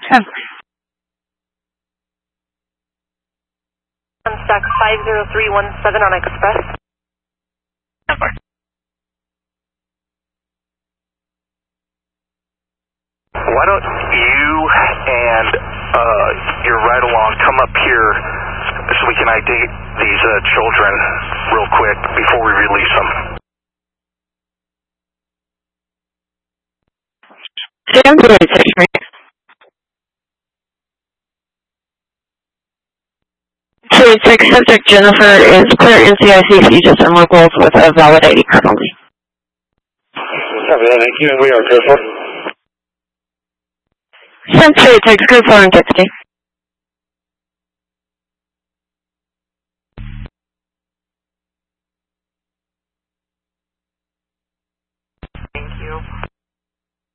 Stack 50317 on Express. Why don't you and your ride-along come up here so we can ID these children real quick before we release them? I'm doing it, right? 286, subject Jennifer is clear NCIC just and locals with a valid ID card only. Copy that, thank you, and we are careful. Send 286, good for deputy.